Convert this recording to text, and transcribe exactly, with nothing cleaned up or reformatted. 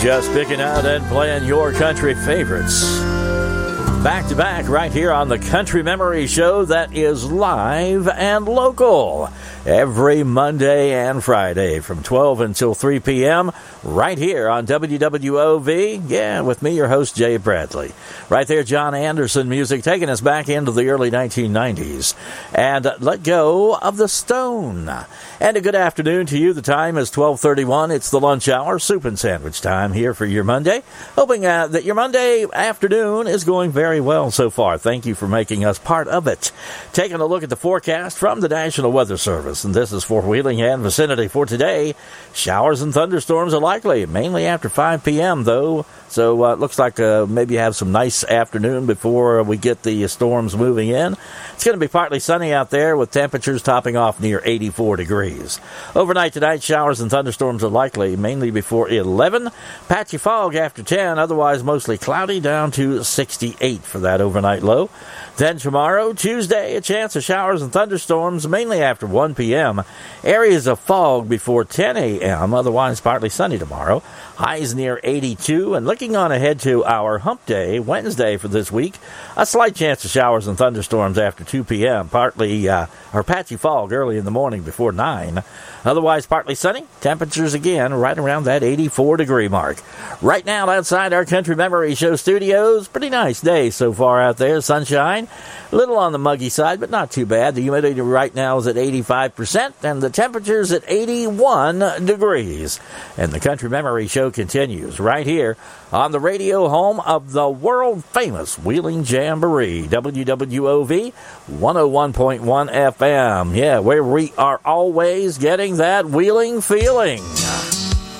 Just picking out and playing your country favorites. Back to back right here on the Country Memory Show that is live and local. Every Monday and Friday from twelve until three p.m. right here on W W O V. Yeah, with me, your host, Jay Bradley. Right there, John Anderson music taking us back into the early nineteen nineties. And uh, let go of the Stone. And a good afternoon to you. The time is twelve thirty-one. It's the lunch hour, soup and sandwich time here for your Monday. Hoping uh, that your Monday afternoon is going very well so far. Thank you for making us part of it. Taking a look at the forecast from the National Weather Service. And this is for Wheeling and vicinity for today. Showers and thunderstorms are likely, mainly after five p.m. though. So uh, it looks like uh, maybe have some nice afternoon before we get the storms moving in. It's going to be partly sunny out there with temperatures topping off near eighty-four degrees. Overnight tonight, showers and thunderstorms are likely, mainly before eleven. Patchy fog after ten, otherwise mostly cloudy, down to sixty-eight for that overnight low. Then tomorrow, Tuesday, a chance of showers and thunderstorms, mainly after one p.m. Areas of fog before ten a.m., otherwise partly sunny tomorrow. Highs near eighty-two, and looking on ahead to our hump day, Wednesday for this week, a slight chance of showers and thunderstorms after two p.m., partly, uh, or patchy fog early in the morning before nine. Otherwise partly sunny, temperatures again right around that eighty-four degree mark. Right now outside our Country Memory Show studios, pretty nice day so far out there, sunshine. A little on the muggy side, but not too bad. The humidity right now is at eighty-five percent, and the temperature's at eighty-one degrees. And the Country Memory Show continues right here on the radio home of the world-famous Wheeling Jamboree, W W O V one oh one point one F M. Yeah, where we are always getting that Wheeling feeling.